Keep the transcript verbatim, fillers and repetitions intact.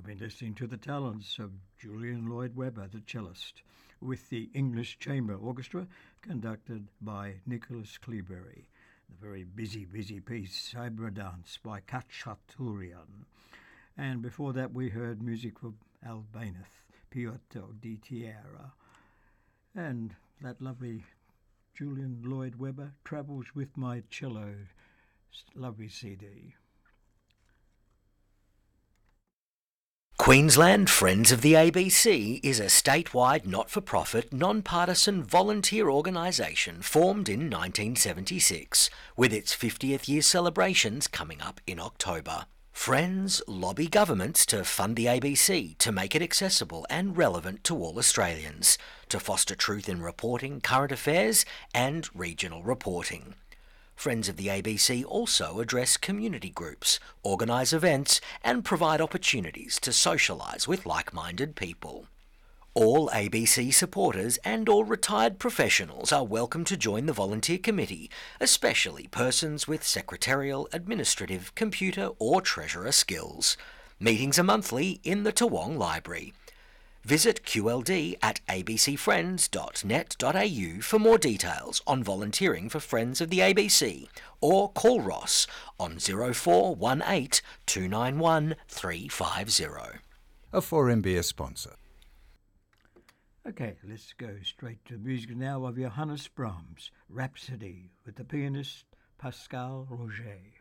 been listening to the talents of Julian Lloyd Webber, the cellist, with the English Chamber Orchestra, conducted by Nicholas Cleobury. The very busy, busy piece, Cyber Dance by Khatchaturian. And before that we heard music from Albanath, Piotto di Tierra. And that lovely Julian Lloyd Webber, Travels with My Cello, lovely C D. Queensland Friends of the A B C is a statewide not-for-profit, non-partisan volunteer organisation formed in nineteen seventy-six, with its fiftieth year celebrations coming up in October. Friends lobby governments to fund the A B C to make it accessible and relevant to all Australians, to foster truth in reporting, current affairs and regional reporting. Friends of the A B C also address community groups, organise events and provide opportunities to socialise with like-minded people. All A B C supporters and all retired professionals are welcome to join the volunteer committee, especially persons with secretarial, administrative, computer or treasurer skills. Meetings are monthly in the Toowong Library. Visit Q L D at a b c friends dot net dot a u for more details on volunteering for Friends of the A B C, or call Ross on zero four one eight two nine one three five zero. A four M B S sponsor. Okay, let's go straight to the music now of Johannes Brahms, Rhapsody, with the pianist Pascal Roger.